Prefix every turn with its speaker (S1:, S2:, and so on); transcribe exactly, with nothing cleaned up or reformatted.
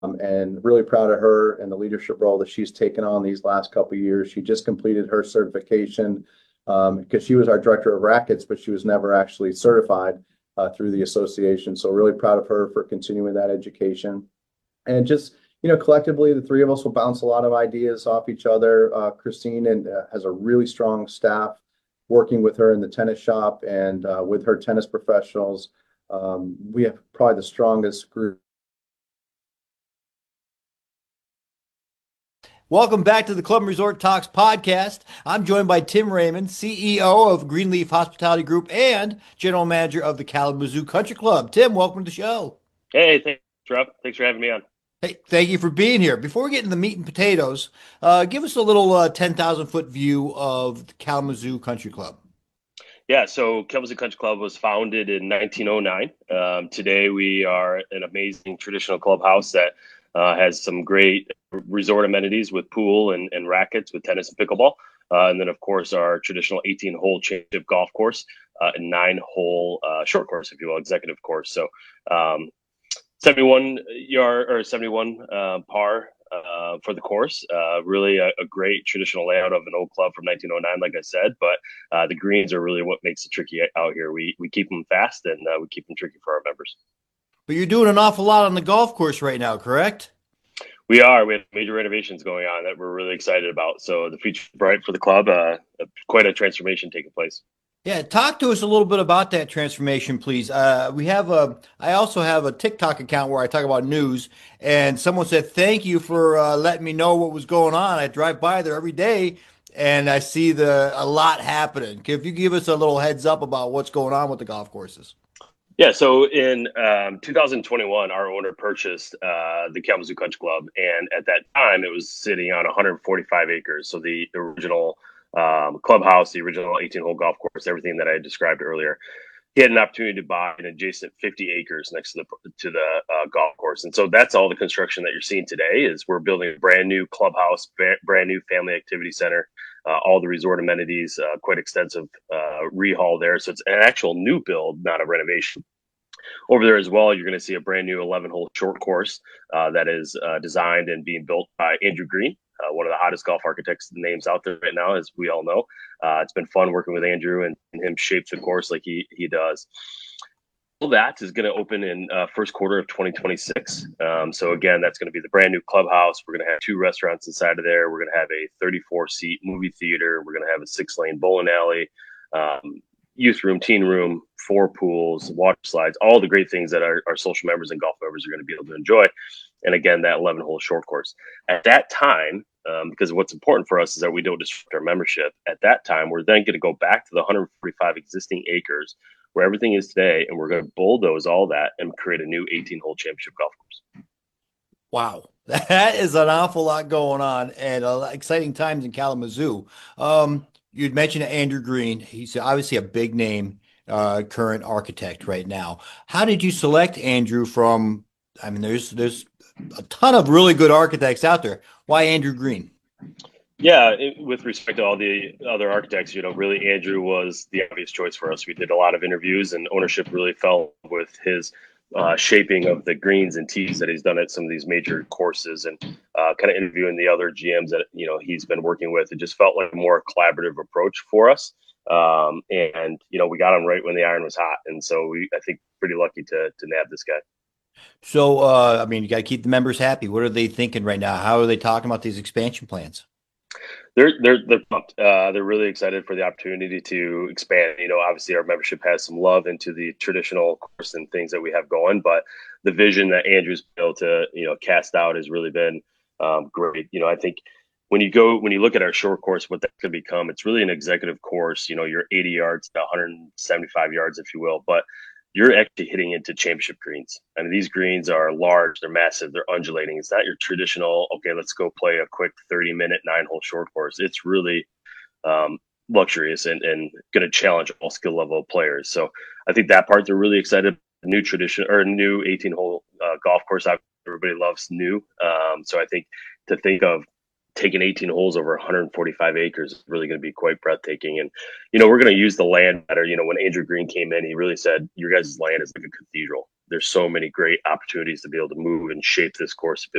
S1: Um, and really proud of her and the leadership role that she's taken on these last couple of years. She just completed her certification um, because she was our director of rackets, but she was never actually certified uh, through the association. So really proud of her for continuing that education. And just, you know, collectively, the three of us will bounce a lot of ideas off each other. Uh, Christine and uh, has a really strong staff working with her in the tennis shop and uh, with her tennis professionals. Um, we have probably the strongest group.
S2: Welcome back to the Club and Resort Talks podcast. I'm joined by Tim Raymond, C E O of Greenleaf Hospitality Group and General Manager of the Kalamazoo Country Club. Tim, welcome to the show.
S3: Hey, thanks, Rob. Thanks for having me on.
S2: Hey, thank you for being here. Before we get into the meat and potatoes, uh, give us a little uh, ten thousand foot view of the Kalamazoo Country Club.
S3: Yeah, so Kalamazoo Country Club was founded in nineteen oh nine. Um, today, we are an amazing traditional clubhouse that uh, has some great resort amenities with pool and, and rackets with tennis and pickleball. Uh, and then, of course, our traditional eighteen hole championship golf course uh, and nine hole uh, short course, if you will, executive course. So, um, seventy-one yard or seventy-one uh, par uh, for the course. Uh, really a, a great traditional layout of an old club from nineteen oh nine, like I said. But uh, the greens are really what makes it tricky out here. We we keep them fast and uh, we keep them tricky for our members.
S2: But you're doing an awful lot on the golf course right now, correct?
S3: We are. We have major renovations going on that we're really excited about. So the future is bright for the club. Uh, quite a transformation taking place.
S2: Yeah, talk to us a little bit about that transformation, please. Uh, we have a, I also have a TikTok account where I talk about news, and someone said, "Thank you for uh, letting me know what was going on." I drive by there every day, and I see the a lot happening. If you give us a little heads up about what's going on with the golf courses.
S3: Yeah, so in um, two thousand twenty-one, our owner purchased uh, the Kalamazoo Country Club, and at that time, it was sitting on one hundred forty-five acres. So the original um, clubhouse, the original eighteen-hole golf course, everything that I described earlier. He had an opportunity to buy an adjacent fifty acres next to the to the uh, golf course, and so that's all the construction that you're seeing today. Is we're building a brand new clubhouse, brand new family activity center, uh, all the resort amenities, uh, quite extensive uh, rehaul there. So it's an actual new build, not a renovation. Over there as well, you're going to see a brand new eleven-hole short course uh, that is uh, designed and being built by Andrew Green, uh, one of the hottest golf architects names out there right now, as we all know. Uh, it's been fun working with Andrew and, and him shape the course like he he does. All that is going to open in uh, first quarter of twenty twenty-six. Um, so again, that's going to be the brand new clubhouse. We're going to have two restaurants inside of there. We're going to have a thirty-four seat movie theater. We're going to have a six lane bowling alley. Um, youth room, teen room, four pools, water slides, all the great things that our, our social members and golf members are going to be able to enjoy. And again, that eleven hole short course. At that time, um, because what's important for us is that we don't disrupt our membership. At that time, we're then going to go back to the one hundred forty-five existing acres where everything is today, and we're going to bulldoze all that and create a new eighteen hole championship golf course.
S2: Wow, that is an awful lot going on and uh, exciting times in Kalamazoo. Um, you'd mentioned Andrew Green. He's obviously a big name, uh, current architect right now. How did you select Andrew from? I mean, there's there's a ton of really good architects out there. Why Andrew Green?
S3: Yeah, it, with respect to all the other architects, you know, really Andrew was the obvious choice for us. We did a lot of interviews, and ownership really fell with his uh, shaping of the greens and tees that he's done at some of these major courses, and uh, kind of interviewing the other G Ms that you know he's been working with. It just felt like a more collaborative approach for us, um, and you know we got him right when the iron was hot, and so we I think pretty lucky to to nab this guy.
S2: So, uh, I mean, you got to keep the members happy. What are they thinking right now? How are they talking about these expansion plans?
S3: They're they're they're pumped. Uh, they're really excited for the opportunity to expand. You know, obviously our membership has some love into the traditional course and things that we have going, but the vision that Andrew's been able to you know cast out has really been um, great. You know, I think when you go when you look at our short course, what that could become, it's really an executive course. You know, you're eighty yards to one hundred seventy-five yards, if you will, but you're actually hitting into championship greens. I mean, these greens are large, they're massive, they're undulating. It's not your traditional, okay, let's go play a quick thirty minute nine hole short course. It's really um, luxurious and, and going to challenge all skill level players. So I think that part they're really excited. New tradition or new eighteen hole uh, golf course. Everybody loves new. Um, so I think to think of taking eighteen holes over one hundred forty-five acres is really going to be quite breathtaking. And, you know, we're going to use the land better. You know, when Andrew Green came in, he really said, your guys' land is like a cathedral. there's so many great opportunities to be able to move and shape this course if it